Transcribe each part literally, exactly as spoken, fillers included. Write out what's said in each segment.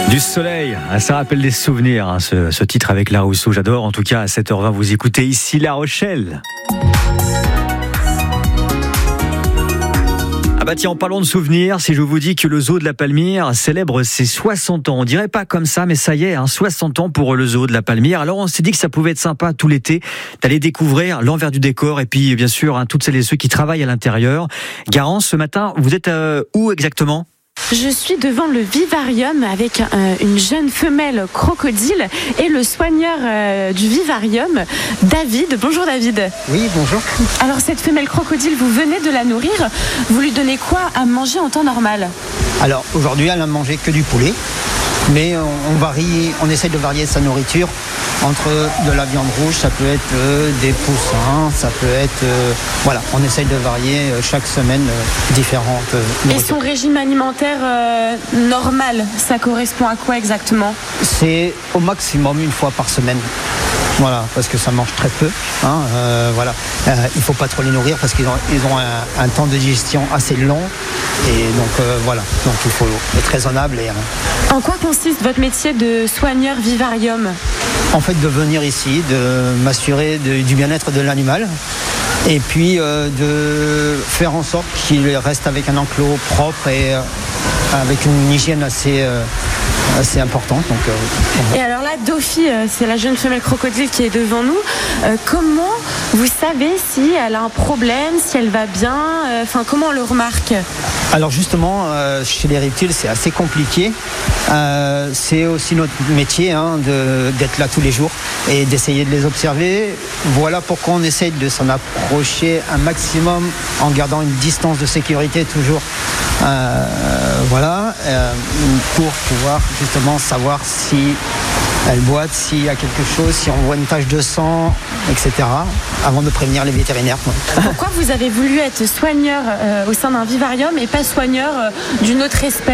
Du soleil, ça rappelle des souvenirs, hein, ce, ce titre avec La Rousseau, j'adore. En tout cas, à sept heures vingt, vous écoutez Ici La Rochelle. Ah bah tiens, en parlant de souvenirs, si je vous dis que le zoo de la Palmyre célèbre ses soixante ans, on dirait pas comme ça, mais ça y est, hein, soixante ans pour le zoo de la Palmyre. Alors on s'est dit que ça pouvait être sympa tout l'été d'aller découvrir l'envers du décor et puis bien sûr hein, toutes celles et ceux qui travaillent à l'intérieur. Garance, ce matin, vous êtes euh, où exactement ? Je suis devant le vivarium avec euh, une jeune femelle crocodile et le soigneur euh, du vivarium, David. Bonjour David. Oui, bonjour. Alors cette femelle crocodile, vous venez de la nourrir. Vous lui donnez quoi à manger en temps normal ? Alors aujourd'hui, elle a mangé que du poulet, mais on, on varie, on essaie de varier sa nourriture entre de la viande rouge, ça peut être euh, des poussins, ça peut être, euh, voilà, on essaye de varier euh, chaque semaine euh, différentes euh, nourritures. Et son régime alimentaire euh, normal, ça correspond à quoi exactement ? C'est au maximum une fois par semaine. Voilà, parce que ça mange très peu. Hein, euh, voilà. Euh, il ne faut pas trop les nourrir parce qu'ils ont, ils ont un, un temps de digestion assez long. Et donc euh, voilà, donc il faut être raisonnable. Et, euh... En quoi consiste votre métier de soigneur vivarium ? En fait, de venir ici, de m'assurer de, du bien-être de l'animal. Et puis euh, de faire en sorte qu'il reste avec un enclos propre et euh, avec une hygiène assez, euh, assez importante. Donc, euh, et alors là, Dofi, euh, c'est la jeune femelle crocodile qui est devant nous. Euh, comment vous savez si elle a un problème, si elle va bien ? Enfin, euh, comment on le remarque ? Alors justement, euh, chez les reptiles, c'est assez compliqué. Euh, c'est aussi notre métier hein, de, d'être là tous les jours et d'essayer de les observer. Voilà pourquoi on essaye de s'en approcher un maximum en gardant une distance de sécurité toujours. Euh, voilà, euh, pour pouvoir justement savoir si elle boite, s'il y a quelque chose, si on voit une tache de sang, et cetera, avant de prévenir les vétérinaires. Pourquoi vous avez voulu être soigneur euh, au sein d'un vivarium et pas soigneur euh, d'une autre espèce ?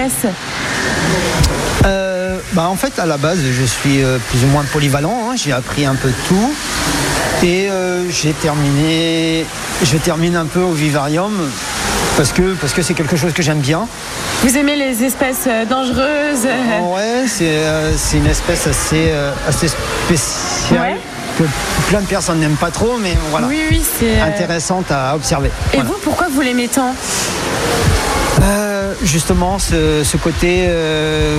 euh, bah En fait, à la base, je suis euh, plus ou moins polyvalent. Hein, j'ai appris un peu de tout. Et euh, j'ai terminé, je termine un peu au vivarium parce que, parce que c'est quelque chose que j'aime bien. Vous aimez les espèces dangereuses ? Ouais, c'est, euh, c'est une espèce assez, euh, assez spéciale. Ouais. Que plein de personnes n'aiment pas trop, mais voilà, oui, oui, c'est intéressante à observer. Et voilà. vous, pourquoi vous l'aimez tant ? euh, Justement, ce, ce côté euh,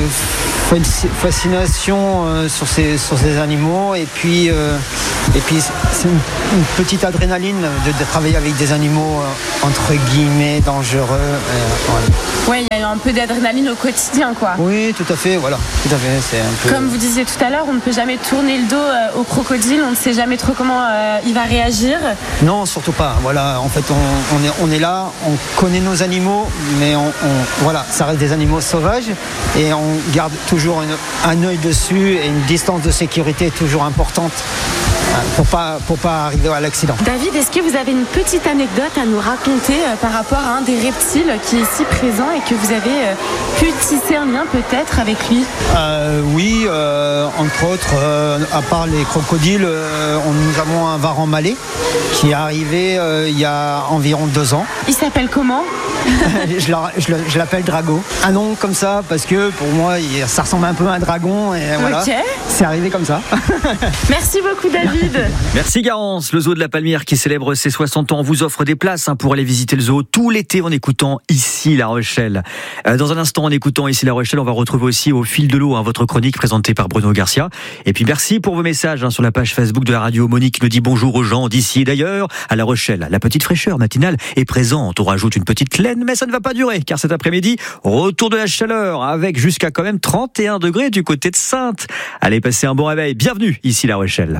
fascination euh, sur, ces, sur ces animaux, et puis, euh, et puis c'est une, une petite adrénaline de, de travailler avec des animaux euh, entre guillemets dangereux. Euh, voilà. Oui, il y a un peu d'adrénaline au quotidien, quoi. Oui, tout à fait, voilà, tout à fait. C'est un peu... Comme vous disiez tout à l'heure, on ne peut jamais tourner le dos euh, au crocodile, on ne sait jamais trop comment euh, il va réagir. Non, surtout pas. Voilà, en fait, on, on, est, on est là, on connaît nos animaux, mais on, on, voilà, ça reste des animaux sauvages et on garde toujours une, un œil dessus et une distance de sécurité toujours importante. Pour pas, pour pas arriver à l'accident. David, est-ce que vous avez une petite anecdote à nous raconter euh, par rapport à un des reptiles qui est ici présent et que vous avez euh, pu tisser un lien peut-être avec lui ? euh, Oui, euh, entre autres, euh, à part les crocodiles, euh, on, nous avons un varan malais qui est arrivé euh, il y a environ deux ans. Il s'appelle comment ? je, la, je, la, je l'appelle Drago. Un nom comme ça parce que pour moi, il, ça ressemble un peu à un dragon et voilà. Okay. C'est arrivé comme ça. Merci beaucoup David. Merci Garance. Le zoo de la Palmyre qui célèbre ses soixante ans vous offre des places hein, pour aller visiter le zoo tout l'été en écoutant Ici La Rochelle. Euh, dans un instant, en écoutant Ici La Rochelle, on va retrouver aussi Au fil de l'eau hein, votre chronique présentée par Bruno Garcia. Et puis merci pour vos messages hein, sur la page Facebook de la radio. Monique nous dit bonjour aux gens d'ici et d'ailleurs. À La Rochelle, la petite fraîcheur matinale est présente. On rajoute une petite laine, mais ça ne va pas durer car cet après-midi, retour de la chaleur avec jusqu'à quand même trente et un degrés du côté de Saintes. Allez, passez un bon réveil. Bienvenue ici La Rochelle.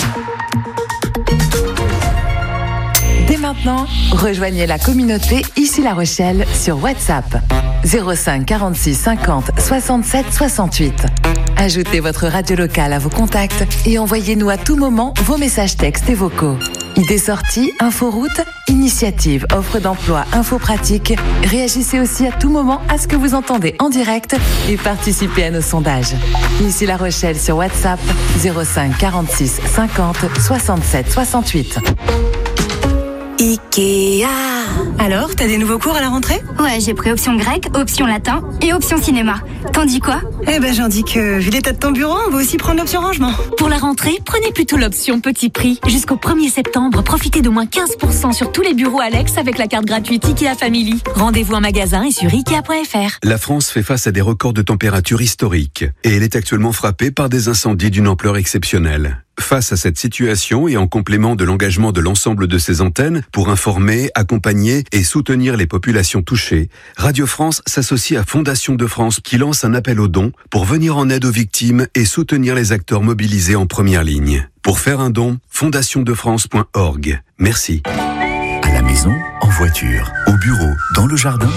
Dès maintenant, rejoignez la communauté Ici La Rochelle sur WhatsApp zéro cinq quarante-six cinquante soixante-sept soixante-huit. Ajoutez votre radio locale à vos contacts et envoyez-nous à tout moment vos messages textes et vocaux. Idées sorties, inforoute, initiatives, offres d'emploi, infos pratiques. Réagissez aussi à tout moment à ce que vous entendez en direct et participez à nos sondages. Ici La Rochelle sur WhatsApp zéro cinq quarante-six cinquante soixante-sept soixante-huit. I Ikea. Alors, t'as des nouveaux cours à la rentrée ? Ouais, j'ai pris option grec, option latin et option cinéma. T'en dis quoi ? Eh ben, j'en dis que, vu l'état de ton bureau, on va aussi prendre l'option rangement. Pour la rentrée, prenez plutôt l'option petit prix. Jusqu'au premier septembre, profitez d'au moins quinze pour cent sur tous les bureaux Alex avec la carte gratuite Ikea Family. Rendez-vous en magasin et sur ikea point f r. La France fait face à des records de température historiques et elle est actuellement frappée par des incendies d'une ampleur exceptionnelle. Face à cette situation et en complément de l'engagement de l'ensemble de ses antennes pour informer, accompagner et soutenir les populations touchées, Radio France s'associe à Fondation de France qui lance un appel aux dons pour venir en aide aux victimes et soutenir les acteurs mobilisés en première ligne. Pour faire un don, fondation de france point org. Merci. À la maison, en voiture, au bureau, dans le jardin.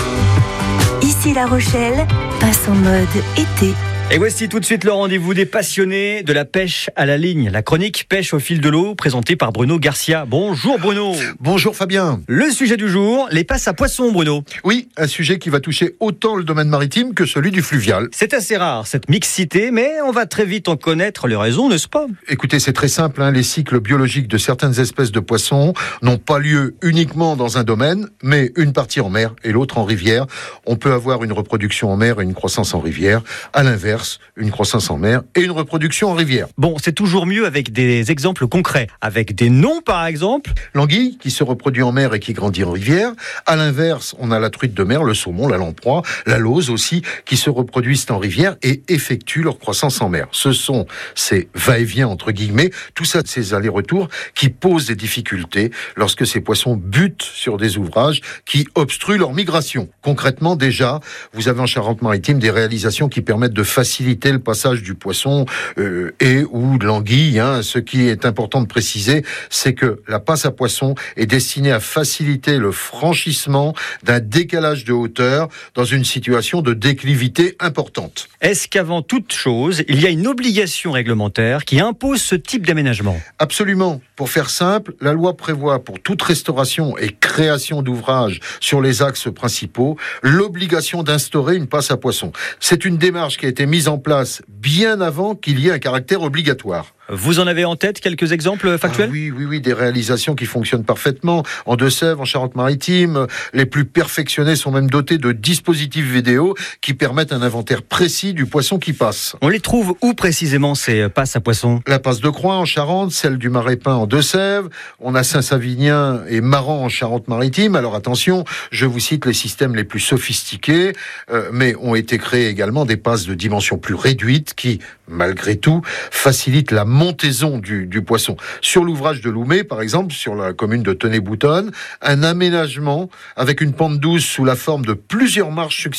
Ici La Rochelle, passe en mode été. Et voici tout de suite le rendez-vous des passionnés de la pêche à la ligne. La chronique Pêche au fil de l'eau, présentée par Bruno Garcia. Bonjour Bruno. Bonjour Fabien. Le sujet du jour, les passes à poissons, Bruno. Oui, un sujet qui va toucher autant le domaine maritime que celui du fluvial. C'est assez rare cette mixité, mais on va très vite en connaître les raisons, n'est-ce pas ? Écoutez, c'est très simple, hein, les cycles biologiques de certaines espèces de poissons n'ont pas lieu uniquement dans un domaine, mais une partie en mer et l'autre en rivière. On peut avoir une reproduction en mer et une croissance en rivière. À l'inverse, une croissance en mer et une reproduction en rivière. Bon, c'est toujours mieux avec des exemples concrets, avec des noms par exemple. L'anguille qui se reproduit en mer et qui grandit en rivière. À l'inverse, on a la truite de mer, le saumon, la lamproie, la lauze aussi, qui se reproduisent en rivière et effectuent leur croissance en mer. Ce sont ces va-et-vient entre guillemets, tout ça, ces allers-retours qui posent des difficultés lorsque ces poissons butent sur des ouvrages qui obstruent leur migration. Concrètement, déjà, vous avez en Charente-Maritime des réalisations qui permettent de faciliter faciliter le passage du poisson euh, et ou de l'anguille. Hein. Ce qui est important de préciser, c'est que la passe à poisson est destinée à faciliter le franchissement d'un décalage de hauteur dans une situation de déclivité importante. Est-ce qu'avant toute chose, il y a une obligation réglementaire qui impose ce type d'aménagement ? Absolument. Pour faire simple, la loi prévoit pour toute restauration et création d'ouvrages sur les axes principaux l'obligation d'instaurer une passe à poisson. C'est une démarche qui a été mise en place bien avant qu'il y ait un caractère obligatoire. Vous en avez en tête quelques exemples factuels ? ah Oui, oui, oui, des réalisations qui fonctionnent parfaitement. En Deux-Sèvres, en Charente-Maritime, les plus perfectionnés sont même dotés de dispositifs vidéo qui permettent un inventaire précis du poisson qui passe. On les trouve où précisément ces passes à poissons ? La passe de Croix en Charente, celle du Marais Peint en Deux-Sèvres, on a Saint-Savinien et Maran en Charente-Maritime. Alors attention, je vous cite les systèmes les plus sophistiqués, euh, mais ont été créés également des passes de dimension plus réduite qui, malgré tout, facilitent la montaison du, du poisson. Sur l'ouvrage de Loumé, par exemple, sur la commune de Tenay-Boutonne, un aménagement avec une pente douce sous la forme de plusieurs marches successives